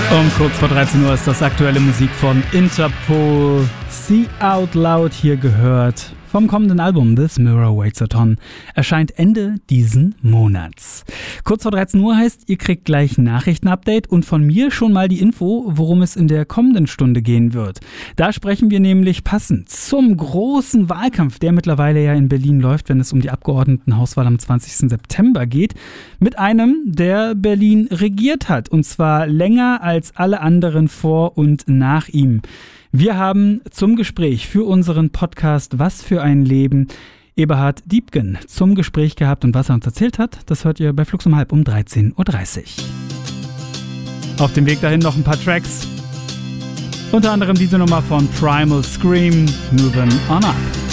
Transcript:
Um kurz vor 13 Uhr ist das aktuelle Musik von Interpol. See Out Loud hier gehört. Vom kommenden Album This Mirror Waits a Ton erscheint Ende diesen Monats. Kurz vor 13 Uhr heißt, ihr kriegt gleich ein Nachrichtenupdate und von mir schon mal die Info, worum es in der kommenden Stunde gehen wird. Da sprechen wir nämlich passend zum großen Wahlkampf, der mittlerweile ja in Berlin läuft, wenn es um die Abgeordnetenhauswahl am 20. September geht, mit einem, der Berlin regiert hat, und zwar länger als alle anderen vor und nach ihm. Wir haben zum Gespräch für unseren Podcast Was für ein Leben Eberhard Diepgen zum Gespräch gehabt, und was er uns erzählt hat, das hört ihr bei Flux um 13:30 Uhr. Auf dem Weg dahin noch ein paar Tracks, unter anderem diese Nummer von Primal Scream, Moving On Up.